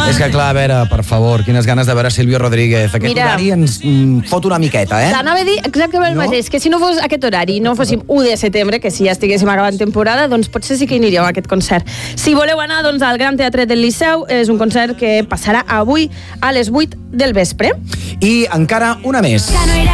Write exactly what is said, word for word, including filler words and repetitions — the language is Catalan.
És que clar, a veure, per favor, quines ganes de veure Sílvia Rodríguez. Aquest Mira, horari ens mm, fot una miqueta, eh? T'anava a dir exactament el No? mateix, que si no fos aquest horari, no fóssim u de setembre, que si ja estiguéssim acabant temporada, doncs potser sí que aniríeu a aquest concert. Si voleu anar, doncs, al Gran Teatret del Liceu, és un concert que passarà avui a les vuit del vespre. I encara una més.